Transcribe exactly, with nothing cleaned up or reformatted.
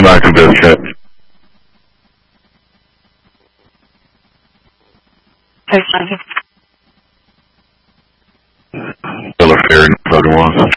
back to this shit. Hey, Frankie. Still a fair fucking was.